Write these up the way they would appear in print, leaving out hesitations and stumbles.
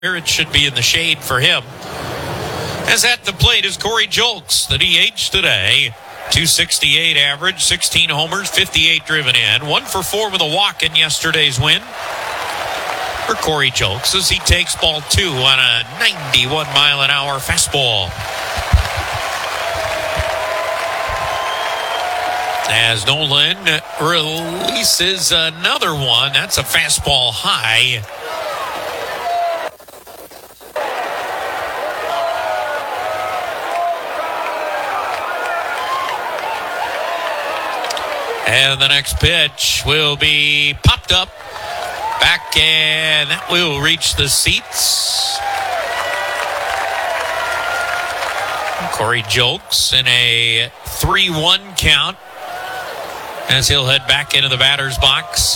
Here it should be in the shade for him. As at the plate is Corey Julks, the DH today. 268 average, 16 homers, 58 driven in. 1 for 4 with a walk in yesterday's win for Corey Julks as he takes ball 2 on a 91-mile-an-hour fastball. As Nolan releases another one, that's a fastball high. And the next pitch will be popped up back, and that will reach the seats. Corey Julks in a 3-1 count as he'll head back into the batter's box.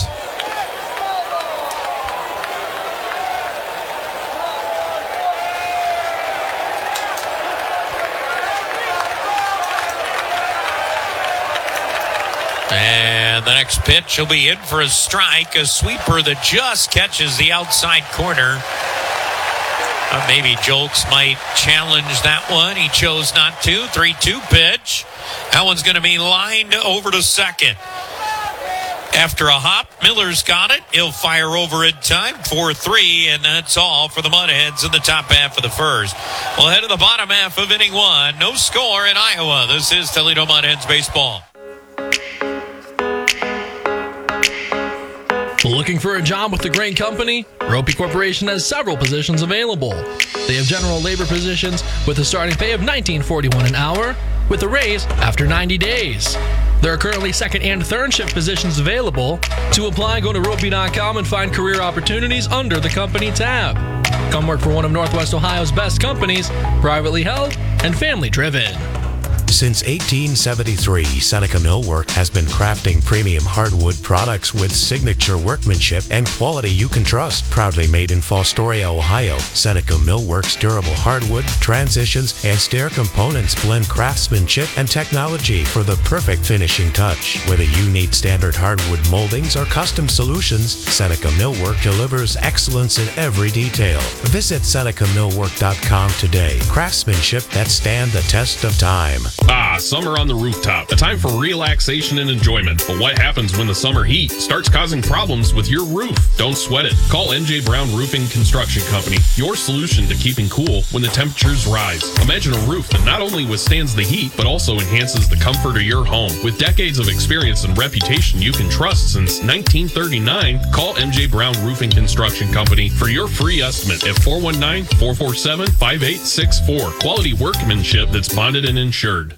And the next pitch will be in for a strike, a sweeper that just catches the outside corner. Maybe Julks might challenge that one. He chose not to. 3-2 pitch. That one's going to be lined over to second. After a hop, Miller's got it. He'll fire over in time. 4-3, and that's all for the Mudhens in the top half of the first. We'll head to the bottom half of inning 1. No score in Iowa. This is Toledo Mudhens baseball. Looking for a job with a great company? Ropey Corporation has several positions available. They have general labor positions with a starting pay of $19.41 an hour with a raise after 90 days. There are currently second and third shift positions available. To apply, go to ropey.com and find career opportunities under the company tab. Come work for one of Northwest Ohio's best companies, privately held and family driven. Since 1873, Seneca Millwork has been crafting premium hardwood products with signature workmanship and quality you can trust. Proudly made in Fostoria, Ohio, Seneca Millwork's durable hardwood, transitions, and stair components blend craftsmanship and technology for the perfect finishing touch. Whether you need standard hardwood moldings or custom solutions, Seneca Millwork delivers excellence in every detail. Visit SenecaMillwork.com today. Craftsmanship that stand the test of time. Summer on the rooftop. A time for relaxation and enjoyment. But what happens when the summer heat starts causing problems with your roof? Don't sweat it. Call MJ Brown Roofing Construction Company. Your solution to keeping cool when the temperatures rise. Imagine a roof that not only withstands the heat, but also enhances the comfort of your home. With decades of experience and reputation you can trust since 1939, call MJ Brown Roofing Construction Company for your free estimate at 419-447-5864. Quality workmanship that's bonded and insured.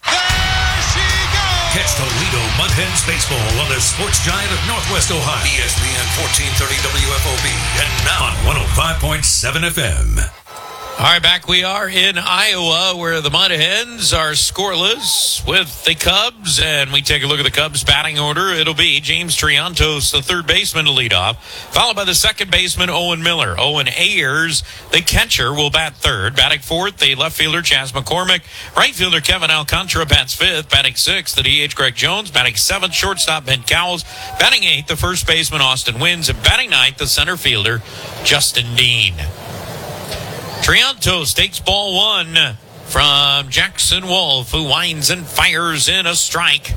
Catch Toledo Mudhens baseball on the sports giant of Northwest Ohio. ESPN 1430 WFOB and now on 105.7 FM. All right, back we are in Iowa where the Mudhens are scoreless with the Cubs. And we take a look at the Cubs batting order. It'll be James Triantos, the third baseman, to lead off, followed by the second baseman, Owen Miller. Owen Ayers, the catcher, will bat third. Batting fourth, the left fielder, Chas McCormick. Right fielder, Kevin Alcantara, bats fifth. Batting sixth, the DH, Greg Jones. Batting seventh, shortstop, Ben Cowles. Batting eighth, the first baseman, Austin Wins. And batting ninth, the center fielder, Justin Dean. Triantos takes ball 1 from Jackson Wolf, who winds and fires in a strike.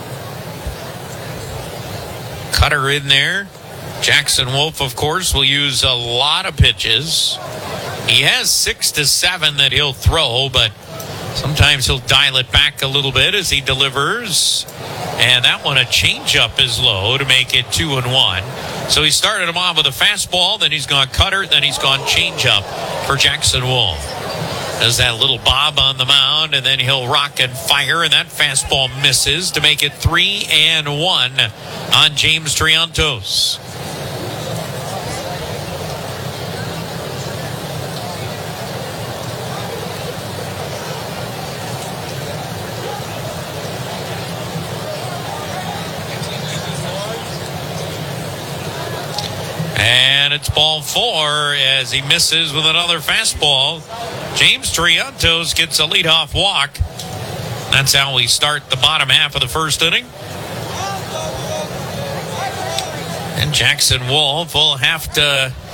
Cutter in there. Jackson Wolf, of course, will use a lot of pitches. He has 6 to 7 that he'll throw, but sometimes he'll dial it back a little bit as he delivers. And that one, a changeup is low to make it 2-1. So he started him off with a fastball, then he's gone cutter, then he's gone changeup for Jackson Wolf. Does that little bob on the mound, and then he'll rock and fire, and that fastball misses to make it 3-1 on James Triantos. And it's ball 4 as he misses with another fastball. James Triantos gets a leadoff walk. That's how we start the bottom half of the first inning. And Jackson Wolf will have to